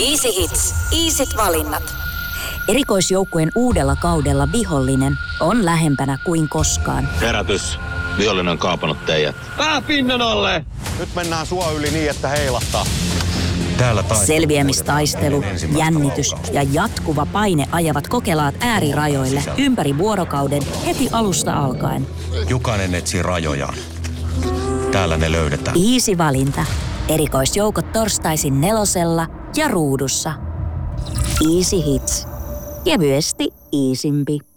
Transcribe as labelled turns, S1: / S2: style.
S1: Easy Hits. Easyt valinnat.
S2: Erikoisjoukkueen uudella kaudella vihollinen on lähempänä kuin koskaan.
S3: Herätys. Vihollinen on kaapannut teidät.
S4: Pää pinnan alle!
S5: Nyt mennään sua yli niin, että heilahtaa.
S2: Selviämistaistelu, jännitys ja jatkuva paine ajavat kokelaat äärirajoille ympäri vuorokauden heti alusta alkaen.
S6: Jokainen etsii rajojaan. Täällä ne löydetään.
S2: Easy valinta. Erikoisjoukot torstaisin 4 ja Ruudussa. Easy Hits. Kevyesti easympi.